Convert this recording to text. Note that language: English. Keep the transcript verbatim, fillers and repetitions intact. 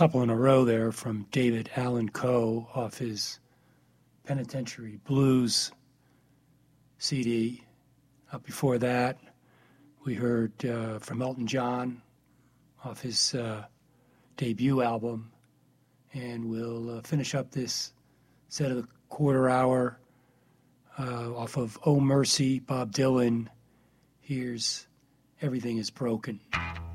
couple in a row there from David Allan Coe off his Penitentiary Blues C D. Uh, before that, we heard uh, from Elton John off his uh, debut album. And we'll uh, finish up this set of the quarter hour uh, off of Oh Mercy, Bob Dylan. Here's Everything is Broken.